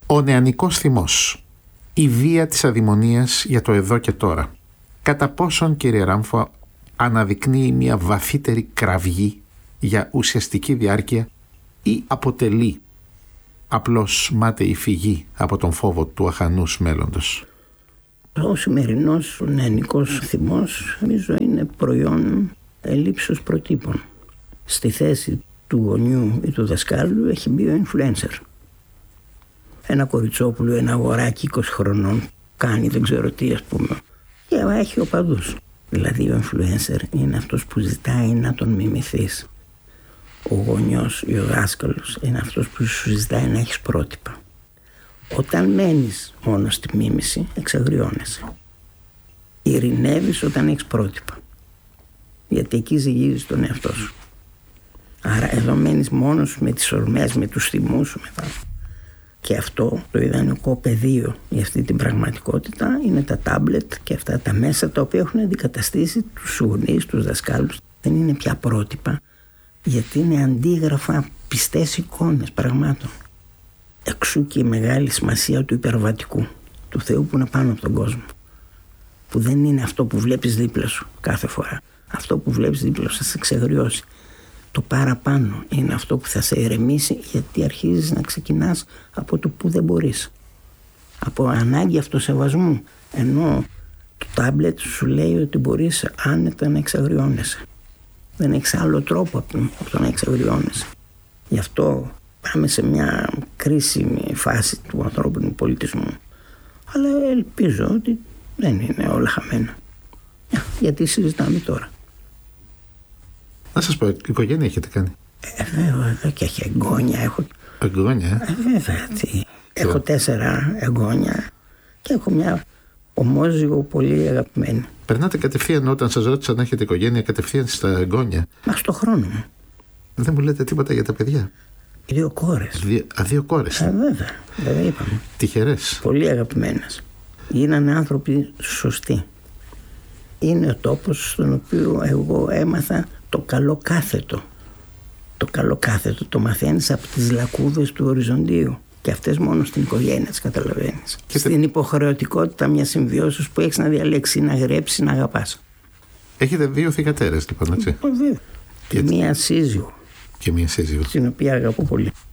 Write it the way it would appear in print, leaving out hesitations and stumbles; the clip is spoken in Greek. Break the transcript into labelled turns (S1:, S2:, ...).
S1: Ο νεανικός θυμός. Η βία της αδημονίας για το εδώ και τώρα. Κατά πόσον, κύριε Ράμφο, αναδεικνύει μια βαθύτερη κραυγή για ουσιαστική διάρκεια ή αποτελεί απλώς μάταιη φυγή από τον φόβο του αχανούς μέλλοντος?
S2: Ο σημερινός νεανικός θυμός νομίζω είναι προϊόν ελλείψεως προτύπων. Στη θέση του γονιού ή του δασκάλου έχει μπει ο influencer. Ένα κοριτσόπουλο, ένα αγοράκι 20 χρονών κάνει δεν ξέρω τι, ας πούμε, και έχει οπαδούς. Δηλαδή ο influencer είναι αυτός που ζητάει να τον μιμηθείς. Ο γονιός ή ο δάσκαλος είναι αυτός που σου ζητάει να έχεις πρότυπα. Όταν μένεις μόνο στη μίμηση, εξαγριώνεσαι. Ειρηνεύεις όταν έχεις πρότυπα. Γιατί εκεί ζυγίζεις τον εαυτό σου. Άρα εδώ μένεις μόνος με τις ορμές, με τους θυμούς σου μετά. Και αυτό το ιδανικό πεδίο για αυτή την πραγματικότητα είναι τα τάμπλετ και αυτά τα μέσα τα οποία έχουν αντικαταστήσει τους γονείς, τους δασκάλους. Δεν είναι πια πρότυπα, γιατί είναι αντίγραφα πιστές εικόνες πραγμάτων. Εξού και η μεγάλη σημασία του υπερβατικού, του Θεού που είναι πάνω από τον κόσμο. Που δεν είναι αυτό που βλέπεις δίπλα σου κάθε φορά. Αυτό που βλέπεις δίπλα σου θα σε ξεγριώσει. Το παραπάνω είναι αυτό που θα σε ηρεμήσει, γιατί αρχίζεις να ξεκινάς από το που δεν μπορείς. Από ανάγκη αυτοσεβασμού. Ενώ το τάμπλετ σου λέει ότι μπορείς άνετα να εξαγριώνεσαι. Δεν έχεις άλλο τρόπο από το να εξαγριώνεσαι. Γι' αυτό πάμε σε μια κρίσιμη φάση του ανθρώπινου πολιτισμού. Αλλά ελπίζω ότι δεν είναι όλα χαμένα. Γιατί συζητάμε τώρα.
S1: Να σας πω, οικογένεια έχετε κάνει?
S2: Βέβαια, και έχει εγγόνια.
S1: Εγγόνια?
S2: Βέβαια, έχω 4 εγγόνια και έχω μια ομόζυγο πολύ αγαπημένη.
S1: Περνάτε κατευθείαν, όταν σας ρώτησα να έχετε οικογένεια, κατευθείαν στα εγγόνια?
S2: Μα στο χρόνο μου.
S1: Δεν μου λέτε τίποτα για τα παιδιά?
S2: 2 κόρες.
S1: 2 κόρες.
S2: Βέβαια είπαμε.
S1: Τυχερές.
S2: Πολύ αγαπημένες. Γίνανε άνθρωποι σωστοί. Είναι ο τόπος στον οποίο εγώ έμαθα το καλό κάθετο. Το καλό κάθετο το μαθαίνεις από τις λακκούδες του οριζοντίου. Και αυτές μόνο στην οικογένεια τις καταλαβαίνεις. Στην υποχρεωτικότητα μιας συμβιώσεως που έχεις να διαλέξεις, να γρέψεις, να αγαπάς.
S1: Έχετε 2 θυγατέρες λοιπόν, έτσι?
S2: Και μία σύζυγο.
S1: Και μία σύζυγο.
S2: Την οποία αγαπώ πολύ.